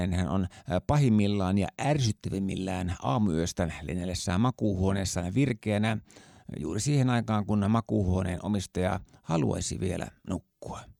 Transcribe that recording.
Hän on pahimmillaan ja ärsyttävimmillään aamuyöstä lennellessään makuuhuoneessaan virkeänä juuri siihen aikaan, kun makuuhuoneen omistaja haluaisi vielä nukkua.